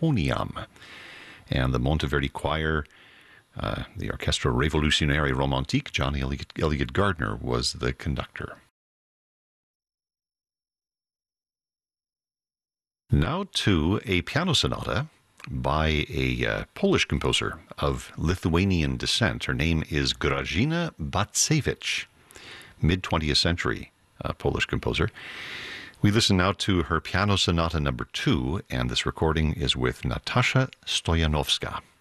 Euphonium. And the Monteverdi Choir, the Orchestra Révolutionnaire Romantique, John Eliot Gardner was the conductor. Now to a piano sonata by a Polish composer of Lithuanian descent. Her name is Grażyna Bacewicz, mid-20th century Polish composer. We listen now to her Piano Sonata No. 2, and this recording is with Natasha Stoyanowska.